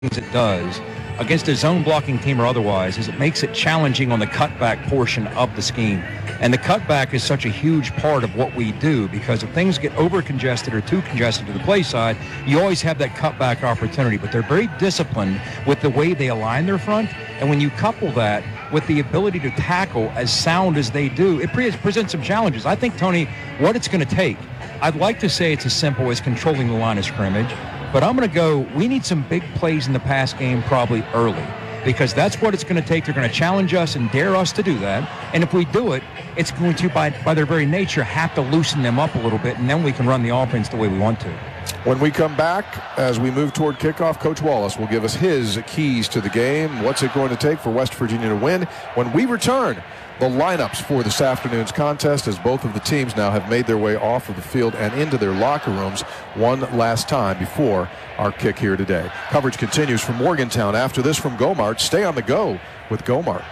things it does against a zone blocking team or otherwise is it makes it challenging on the cutback portion of the scheme. And the cutback is such a huge part of what we do, because if things get over congested or too congested to the play side, you always have that cutback opportunity. But they're very disciplined with the way they align their front. And when you couple that with the ability to tackle as sound as they do, it presents some challenges. I think, Tony, what it's going to take, I'd like to say it's as simple as controlling the line of scrimmage, but I'm going to go, we need some big plays in the pass game probably early, because that's what it's going to take. They're going to challenge us and dare us to do that. And if we do it, it's going to, by their very nature, have to loosen them up a little bit, and then we can run the offense the way we want to. When we come back, as we move toward kickoff, Coach Wallace will give us his keys to the game. What's it going to take for West Virginia to win? When we return, the lineups for this afternoon's contest, as both of the teams now have made their way off of the field and into their locker rooms one last time before our kick here today. Coverage continues from Morgantown after this from Gomart. Stay on the go with Gomart.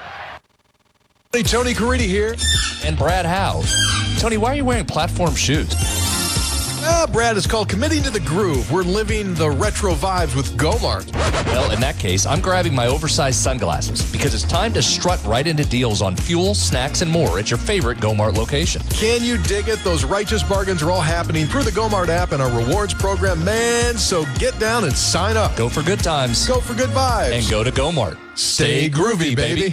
Hey, Tony Caridi here. And Brad Howe. Tony, why are you wearing platform shoes? Brad, it's called Committing to the Groove. We're living the retro vibes with Gomart. Well, in that case, I'm grabbing my oversized sunglasses because it's time to strut right into deals on fuel, snacks, and more at your favorite Gomart location. Can you dig it? Those righteous bargains are all happening through the Gomart app and our rewards program, man. So get down and sign up. Go for good times. Go for good vibes. And go to Gomart. Stay groovy, baby.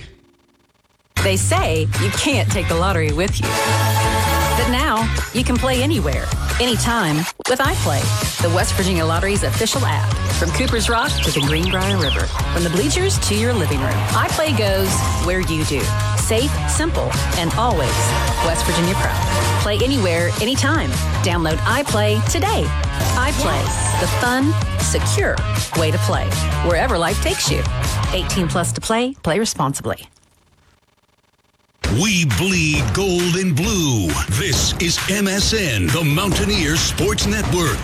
They say you can't take the lottery with you. But now, you can play anywhere, anytime with iPlay, the West Virginia Lottery's official app. From Cooper's Rock to the Greenbrier River, from the bleachers to your living room, iPlay goes where you do. Safe, simple, and always West Virginia proud. Play anywhere, anytime. Download iPlay today. iPlay, the fun, secure way to play, wherever life takes you. 18 plus to play. Play responsibly. We bleed gold and blue. This is MSN, the Mountaineer Sports Network.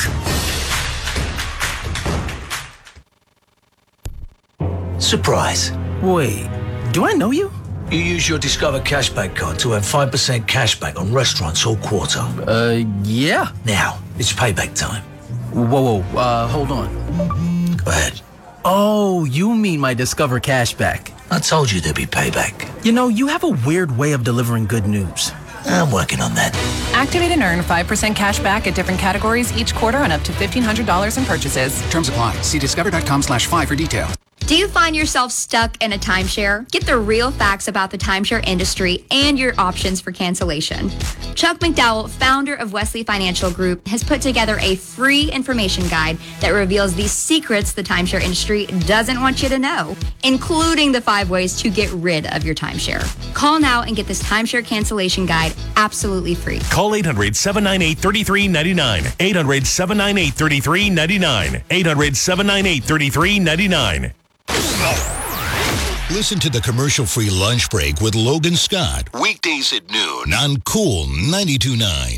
Surprise. Wait, do I know you? You use your Discover Cashback card to earn 5% cashback on restaurants all quarter. Yeah. Now, it's payback time. Whoa, hold on. Go ahead. Oh, you mean my Discover Cashback. I told you there'd be payback. You know, you have a weird way of delivering good news. I'm working on that. Activate and earn 5% cash back at different categories each quarter on up to $1,500 in purchases. Terms apply. See discover.com/5 for details. Do you find yourself stuck in a timeshare? Get the real facts about the timeshare industry and your options for cancellation. Chuck McDowell, founder of Wesley Financial Group, has put together a free information guide that reveals the secrets the timeshare industry doesn't want you to know, including the 5 ways to get rid of your timeshare. Call now and get this timeshare cancellation guide absolutely free. Call 800-798-3399. 800-798-3399. 800-798-3399. Listen to the commercial-free lunch break with Logan Scott. Weekdays at noon on Cool 92.9.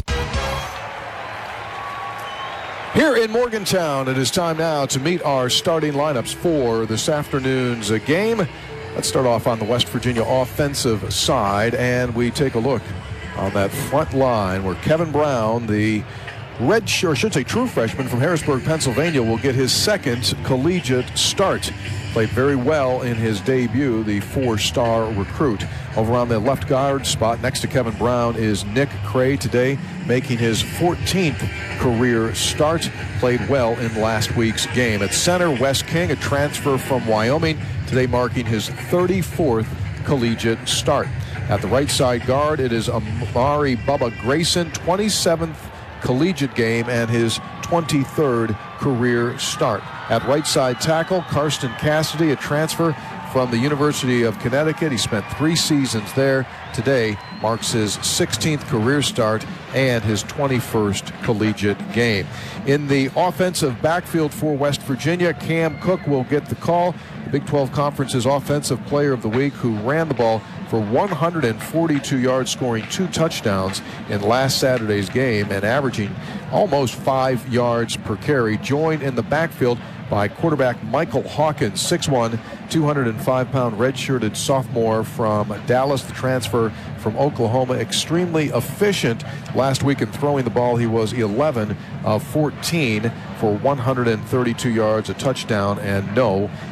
Here in Morgantown, it is time now to meet our starting lineups for this afternoon's game. Let's start off on the West Virginia offensive side, and we take a look on that front line where Kevin Brown, the true freshman from Harrisburg, Pennsylvania, will get his second collegiate start. Played very well in his debut, the 4-star recruit. Over on the left guard spot next to Kevin Brown is Nick Cray, today making his 14th career start. Played well in last week's game. At center, Wes King, a transfer from Wyoming, today marking his 34th collegiate start. At the right side guard, it is Amari Bubba Grayson, 27th collegiate game and his 23rd career start. At right side tackle, Karsten Cassidy, a transfer from the University of Connecticut. He spent 3 seasons there. Today marks his 16th career start and his 21st collegiate game. In the offensive backfield for West Virginia, Cam Cook will get the call. The Big 12 Conference's Offensive Player of the Week, who ran the ball for 142 yards, scoring 2 touchdowns in last Saturday's game and averaging almost 5 yards per carry. Joined in the backfield by quarterback Michael Hawkins, 6'1", 205-pound redshirted sophomore from Dallas, the transfer from Oklahoma. Extremely efficient last week in throwing the ball. He was 11 of 14 for 132 yards, a touchdown, and no